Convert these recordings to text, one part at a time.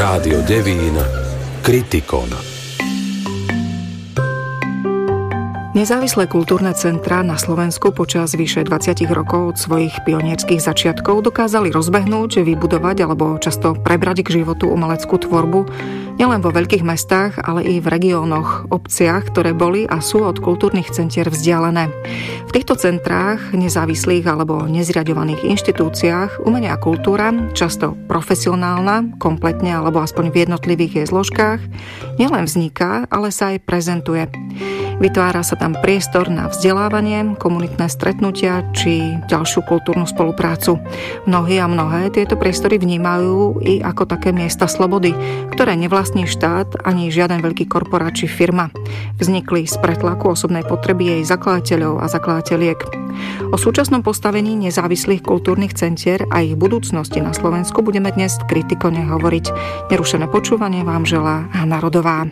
Rádio Devín Kritikon. Nezávislé kultúrne centrá na Slovensku počas vyše 20 rokov od svojich pionierských začiatkov dokázali rozbehnúť, vybudovať alebo často prebrať k životu umeleckú tvorbu nielen vo veľkých mestách, ale i v regiónoch, obciach, ktoré boli a sú od kultúrnych centier vzdialené. V týchto centrách, nezávislých alebo nezriaďovaných inštitúciách umenie a kultúra, často profesionálna, kompletne alebo aspoň v jednotlivých jej zložkách, nielen vzniká, ale sa aj prezentuje. Vytvára sa tam priestor na vzdelávanie, komunitné stretnutia či ďalšiu kultúrnu spoluprácu. Mnohí a mnohé tieto priestory vnímajú i ako také miesta slobody, ktoré nevlastní štát ani žiaden veľký korporát či firma. Vznikli z pretlaku osobnej potreby jej zakladateľov a zakladateľiek. O súčasnom postavení nezávislých kultúrnych centier a ich budúcnosti na Slovensku budeme dnes v Kritikone hovoriť. Nerušené počúvanie vám želá Hana Rodová.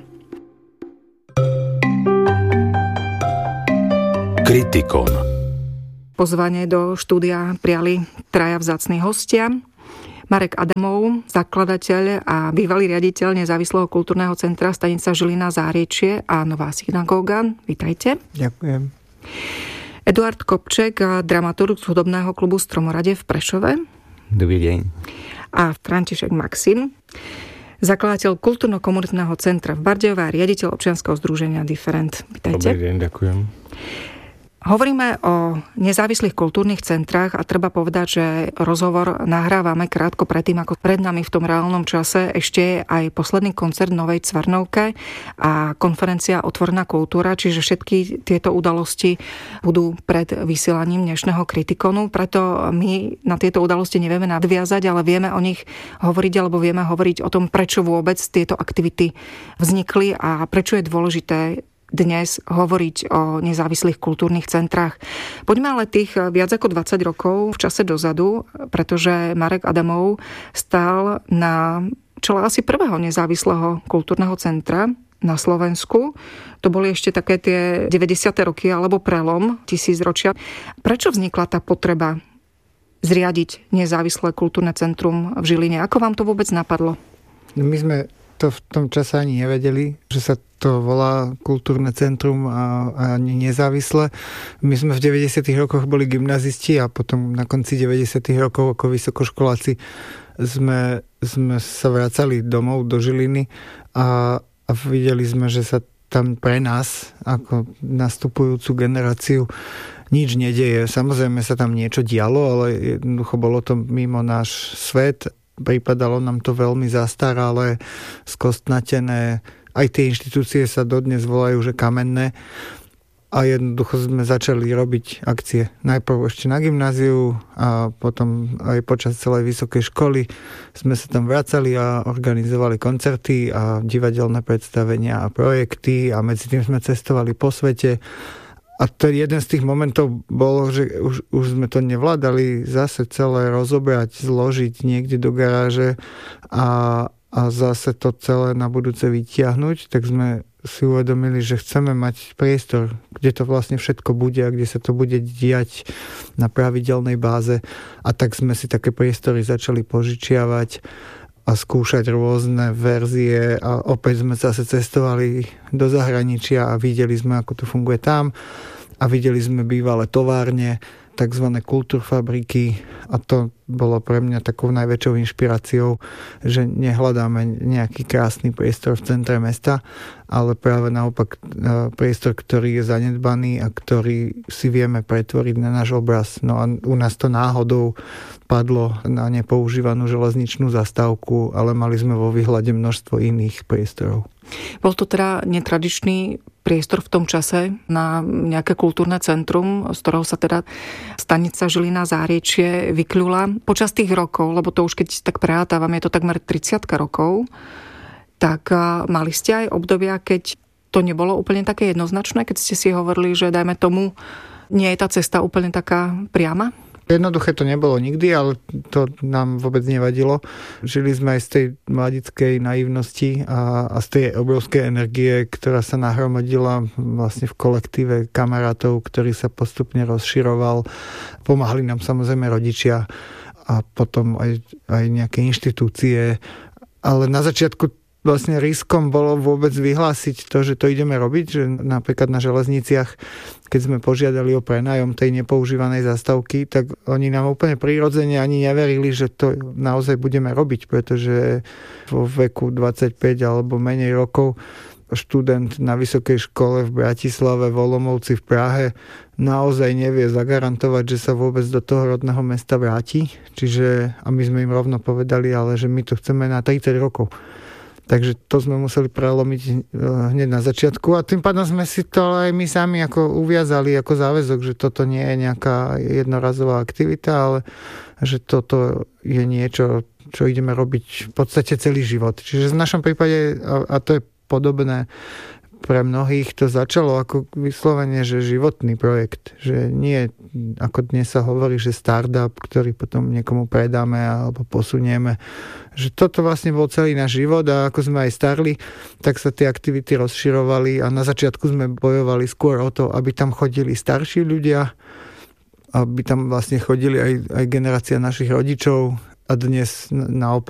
Kritikon. Pozvanie do štúdia prijali traja vzácni hostia. Marek Adamov, zakladateľ a bývalý riaditeľ Nezávislého kultúrneho centra Stanica Žilina Záriečie a Nová synagóga. Vítajte. Ďakujem. Eduard Kopček, dramaturg z hudobného klubu Stromorade v Prešove. Dobrý deň. A František Maxim, zakladateľ kultúrno-komunitného centra v Bardejove a riaditeľ občianskeho združenia Different. Vítajte. Dobrý deň, ďakujem. Hovoríme o nezávislých kultúrnych centrách a treba povedať, že rozhovor nahrávame krátko predtým, ako pred nami v tom reálnom čase ešte je aj posledný koncert v Novej Cvernovke a konferencia Otvorená kultúra, čiže všetky tieto udalosti budú pred vysielaním dnešného Kritikonu. Preto my na tieto udalosti nevieme nadviazať, ale vieme o nich hovoriť alebo vieme hovoriť o tom, prečo vôbec tieto aktivity vznikli a prečo je dôležité dnes hovoriť o nezávislých kultúrnych centrách. Poďme ale tých viac ako 20 rokov v čase dozadu, pretože Marek Adamov stál na čele asi prvého nezávislého kultúrneho centra na Slovensku. To boli ešte také tie 90. roky alebo prelom tisícročia. Prečo vznikla tá potreba zriadiť nezávislé kultúrne centrum v Žiline? Ako vám to vôbec napadlo? My sme to v tom čase ani nevedeli, že sa to volá kultúrne centrum a ani nezávisle. My sme v 90. rokoch boli gymnazisti a potom na konci 90. rokov ako vysokoškoláci sme sa vracali domov do Žiliny a videli sme, že sa tam pre nás, ako nastupujúcu generáciu, nič nedeje. Samozrejme sa tam niečo dialo, ale jednoducho bolo to mimo náš svet. Pripadalo nám to veľmi zastaralé, skostnatené. Aj tie inštitúcie sa dodnes volajú, že kamenné. A jednoducho sme začali robiť akcie. Najprv ešte na gymnáziu a potom aj počas celej vysokej školy sme sa tam vracali a organizovali koncerty a divadelné predstavenia a projekty a medzi tým sme cestovali po svete. A to jeden z tých momentov bolo, že už sme to nevládali zase celé rozobrať, zložiť niekde do garáže a zase to celé na budúce vytiahnuť, tak sme si uvedomili, že chceme mať priestor, kde to vlastne všetko bude a kde sa to bude diať na pravidelnej báze. A tak sme si také priestory začali požičiavať a skúšať rôzne verzie a opäť sme zase cestovali do zahraničia a videli sme, ako to funguje tam a videli sme bývalé továrne, takzvané kultúrfabriky a to bolo pre mňa takou najväčšou inšpiráciou, že nehľadáme nejaký krásny priestor v centre mesta, ale práve naopak priestor, ktorý je zanedbaný a ktorý si vieme pretvoriť na náš obraz. No a u nás to náhodou padlo na nepoužívanú železničnú zastávku, ale mali sme vo výhľade množstvo iných priestorov. Bol to teda netradičný priestor v tom čase na nejaké kultúrne centrum, z ktorého sa teda Stanica Žilina Záriečie vykľula. Počas tých rokov, lebo to už keď tak prehátavam, je to takmer 30 rokov, tak mali ste aj obdobia, keď to nebolo úplne také jednoznačné, keď ste si hovorili, že dajme tomu, nie je tá cesta úplne taká priama? Jednoduché to nebolo nikdy, ale to nám vôbec nevadilo. Žili sme aj z tej mladickej naivnosti a z tej obrovskej energie, ktorá sa nahromadila vlastne v kolektíve kamarátov, ktorý sa postupne rozširoval. Pomáhali nám samozrejme rodičia a potom aj nejaké inštitúcie Ale na začiatku vlastne riskom bolo vôbec vyhlásiť to, že to ideme robiť, že napríklad na železniciach, keď sme požiadali o prenájom tej nepoužívanej zastávky, tak oni nám úplne prirodzene ani neverili, že to naozaj budeme robiť, pretože vo veku 25 alebo menej rokov študent na vysokej škole v Bratislave, v Olomouci, v Prahe naozaj nevie zagarantovať, že sa vôbec do toho rodného mesta vráti. Čiže, a my sme im rovno povedali, ale že my to chceme na 30 rokov. Takže to sme museli prelomiť hneď na začiatku a tým pádom sme si to aj my sami ako uviazali ako záväzok, že toto nie je nejaká jednorazová aktivita, ale že toto je niečo, čo ideme robiť v podstate celý život. Čiže v našom prípade, a to je podobné pre mnohých, to začalo ako vyslovene, že životný projekt, že nie ako dnes sa hovorí, že startup, ktorý potom niekomu predáme alebo posunieme, že toto vlastne bol celý náš život a ako sme aj starli, tak sa tie aktivity rozširovali a na začiatku sme bojovali skôr o to, aby tam chodili starší ľudia, aby tam vlastne chodili aj generácia našich rodičov a dnes naopak